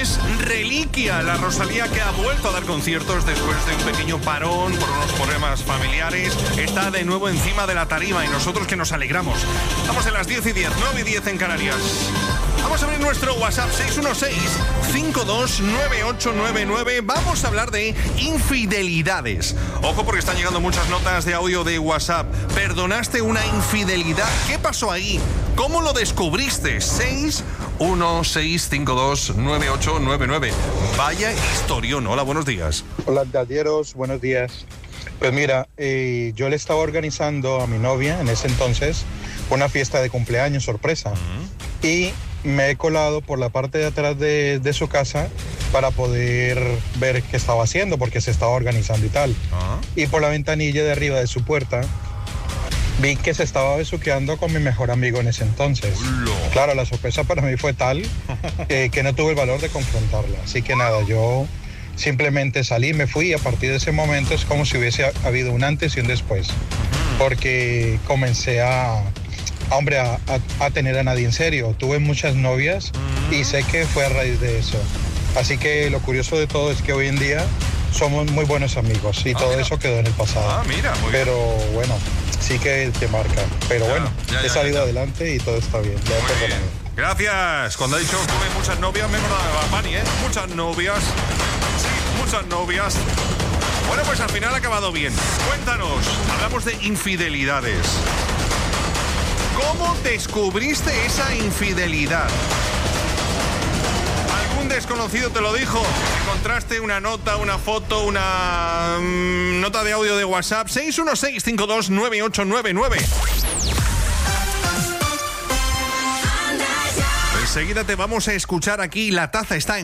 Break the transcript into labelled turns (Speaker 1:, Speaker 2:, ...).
Speaker 1: es Reliquia, la Rosalía que ha vuelto a dar conciertos después de un pequeño parón por unos problemas familiares. Está de nuevo encima de la tarima y nosotros que nos alegramos. Estamos en las 10:10, 9:10 en Canarias. Vamos a abrir nuestro WhatsApp 616-529899. Vamos a hablar de infidelidades. Ojo porque están llegando muchas notas de audio de WhatsApp. ¿Perdonaste una infidelidad? ¿Qué pasó ahí? ¿Cómo lo descubriste? 616-529899. Vaya historión. Hola, buenos días.
Speaker 2: Hola, Dadieros, buenos días. Pues mira, yo le estaba organizando a mi novia en ese entonces una fiesta de cumpleaños sorpresa. Y me he colado por la parte de atrás de su casa para poder ver qué estaba haciendo, porque se estaba organizando y tal. Y por la ventanilla de arriba de su puerta vi que se estaba besuqueando con mi mejor amigo en ese entonces. Claro, la sorpresa para mí fue tal que no tuve el valor de confrontarla. Así que nada, yo simplemente salí, me fui, y a partir de ese momento es como si hubiese habido un antes y un después. Porque comencé a tener a nadie en serio. Tuve muchas novias y sé que fue a raíz de eso. Así que lo curioso de todo es que hoy en día somos muy buenos amigos y todo eso quedó en el pasado.
Speaker 1: Mira, muy
Speaker 2: Pero bueno, sí que te marca. Pero he salido adelante y todo está bien.
Speaker 1: Gracias. Cuando ha dicho tuve muchas novias, me he acordado de Bad Bunny, ¿eh? Muchas novias. Sí, muchas novias. Bueno, pues al final ha acabado bien. Cuéntanos, hablamos de infidelidades. ¿Cómo descubriste esa infidelidad? ¿Algún desconocido te lo dijo? ¿Encontraste una nota, una foto, una nota de audio de WhatsApp? 616-529899. Enseguida te vamos a escuchar aquí. La taza está en